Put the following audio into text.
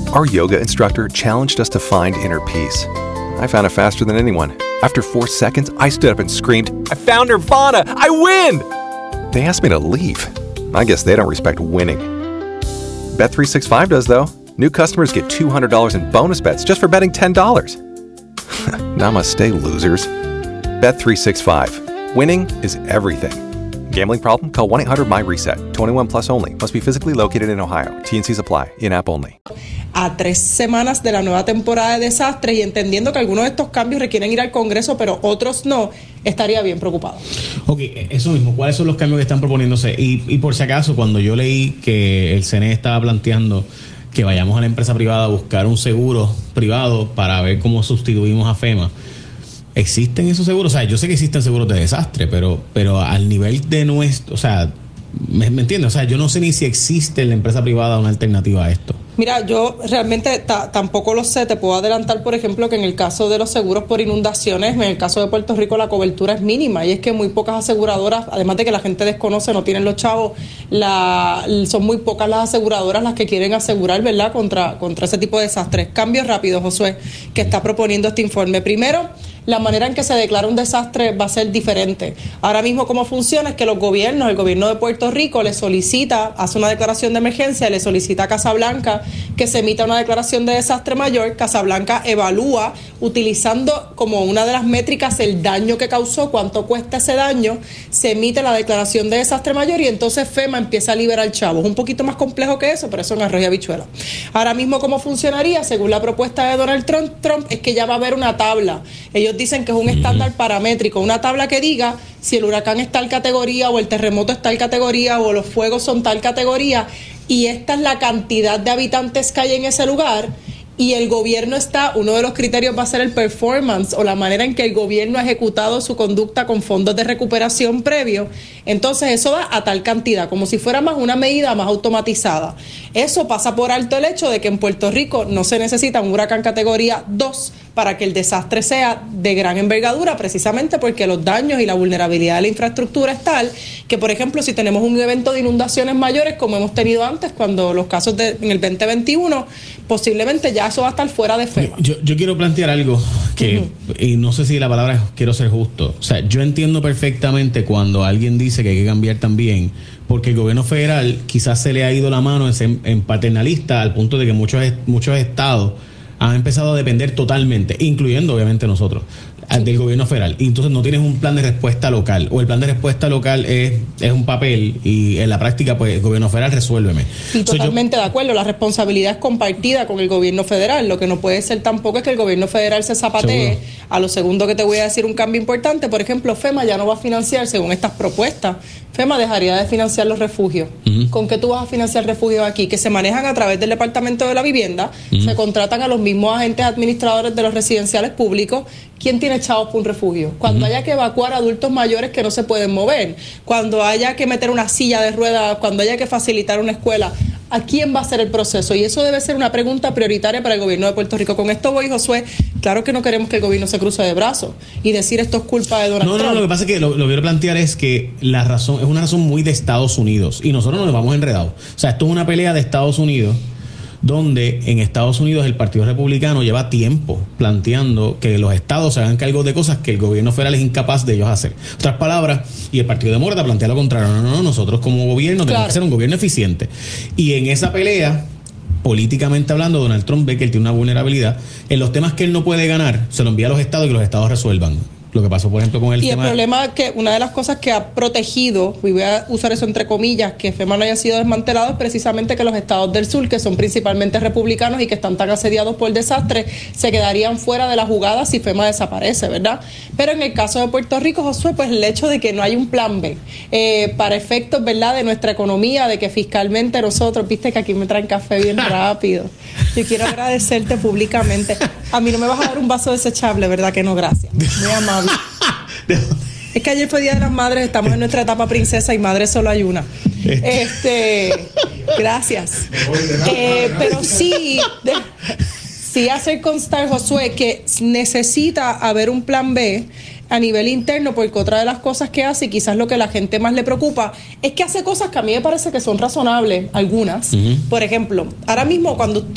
Our yoga instructor challenged us to find inner peace. I found it faster than anyone. After 4 seconds, I stood up and screamed, "I found Nirvana! I win!" They asked me to leave. I guess they don't respect winning. Bet365 does, though. New customers get $200 in bonus bets just for betting $10. Namaste, losers. Bet365. Winning is everything. Gambling problem? Call 1-800-MY-RESET. 21 plus only. Must be physically located in Ohio. T&Cs apply. In-app only. A 3 semanas de la nueva temporada de desastres y entendiendo que algunos de estos cambios requieren ir al Congreso, pero otros no, estaría bien preocupado. Ok, eso mismo. ¿Cuáles son los cambios que están proponiéndose? Y por si acaso, cuando yo leí que el CNE estaba planteando que vayamos a la empresa privada a buscar un seguro privado para ver cómo sustituimos a FEMA, ¿existen esos seguros? O sea, yo sé que existen seguros de desastre, pero al nivel de nuestro, o sea, ¿me entiendes? O sea, yo no sé ni si existe en la empresa privada una alternativa a esto. Mira, yo realmente tampoco lo sé. Te puedo adelantar, por ejemplo, que en el caso de los seguros por inundaciones, en el caso de Puerto Rico la cobertura es mínima y es que muy pocas aseguradoras, además de que la gente desconoce, no tienen los chavos, son muy pocas las aseguradoras las que quieren asegurar, ¿verdad?, contra ese tipo de desastres. Cambios rápidos, Josué, que está proponiendo este informe. Primero, la manera en que se declara un desastre va a ser diferente. Ahora mismo cómo funciona es que los gobiernos, el gobierno de Puerto Rico le solicita, hace una declaración de emergencia, le solicita a Casablanca que se emita una declaración de desastre mayor. Casablanca evalúa, utilizando como una de las métricas el daño que causó, cuánto cuesta ese daño, se emite la declaración de desastre mayor y entonces FEMA empieza a liberar chavos. Un poquito más complejo que eso, pero eso en arroz y habichuela. Ahora mismo cómo funcionaría, según la propuesta de Donald Trump, es que ya va a haber una tabla. Ellos dicen que es un estándar paramétrico, una tabla que diga si el huracán es tal categoría o el terremoto es tal categoría o los fuegos son tal categoría y esta es la cantidad de habitantes que hay en ese lugar y el gobierno uno de los criterios va a ser el performance o la manera en que el gobierno ha ejecutado su conducta con fondos de recuperación previo. Entonces eso va a tal cantidad, como si fuera más una medida más automatizada. Eso pasa por alto el hecho de que en Puerto Rico no se necesita un huracán categoría 2 para que el desastre sea de gran envergadura, precisamente porque los daños y la vulnerabilidad de la infraestructura es tal que, por ejemplo, si tenemos un evento de inundaciones mayores, como hemos tenido antes, cuando los casos en el 2021, posiblemente ya eso va a estar fuera de FEMA. Yo quiero plantear algo que, y no sé si la palabra es quiero ser justo, o sea, yo entiendo perfectamente cuando alguien dice que hay que cambiar también, porque el gobierno federal quizás se le ha ido la mano en paternalista al punto de que muchos estados han empezado a depender totalmente, incluyendo obviamente nosotros, del gobierno federal. Y entonces no tienes un plan de respuesta local, o el plan de respuesta local es un papel y en la práctica pues el gobierno federal resuélveme. Y totalmente de acuerdo, la responsabilidad es compartida con el gobierno federal. Lo que no puede ser tampoco es que el gobierno federal se zapatee. Seguro. A lo segundo que te voy a decir un cambio importante, por ejemplo, FEMA ya no va a financiar, según estas propuestas, FEMA dejaría de financiar los refugios. ¿Con qué tú vas a financiar refugios aquí? Que se manejan a través del Departamento de la Vivienda, se contratan a los mismos agentes administradores de los residenciales públicos. ¿Quién tiene chavos para un refugio? Cuando haya que evacuar a adultos mayores que no se pueden mover, cuando haya que meter una silla de ruedas, cuando haya que facilitar una escuela, ¿a quién va a ser el proceso? Y eso debe ser una pregunta prioritaria para el gobierno de Puerto Rico. Con esto voy, Josué, claro que no queremos que el gobierno se cruce de brazos y decir esto es culpa de Donald Trump. No, lo que pasa es que lo que quiero plantear es que la razón es una razón muy de Estados Unidos y nosotros nos vamos enredados. O sea, esto es una pelea de Estados Unidos, donde en Estados Unidos el Partido Republicano lleva tiempo planteando que los estados se hagan cargo de cosas que el gobierno federal es incapaz de ellos hacer. En otras palabras, y el Partido Demócrata plantea lo contrario. No, nosotros como gobierno tenemos que ser un gobierno eficiente. Y en esa pelea, políticamente hablando, Donald Trump ve que él tiene una vulnerabilidad. En los temas que él no puede ganar, se lo envía a los estados y que los estados resuelvan. Lo que pasó, por ejemplo, con el tema... Y el problema es que una de las cosas que ha protegido, y voy a usar eso entre comillas, que FEMA no haya sido desmantelado, es precisamente que los estados del sur, que son principalmente republicanos y que están tan asediados por el desastre, se quedarían fuera de la jugada si FEMA desaparece, ¿verdad? Pero en el caso de Puerto Rico, Josué, pues el hecho de que no hay un plan B para efectos, ¿verdad?, de nuestra economía, de que fiscalmente nosotros, viste que aquí me traen café bien rápido. Yo quiero agradecerte públicamente. A mí no me vas a dar un vaso desechable, ¿verdad? Que no, gracias. Muy amable. Es que ayer fue Día de las Madres, estamos en nuestra etapa princesa y madre solo hay una. Gracias. Pero sí hacer constar, Josué, que necesita haber un plan B a nivel interno, porque otra de las cosas que hace, y quizás lo que a la gente más le preocupa, es que hace cosas que a mí me parece que son razonables, algunas. Por ejemplo, ahora mismo cuando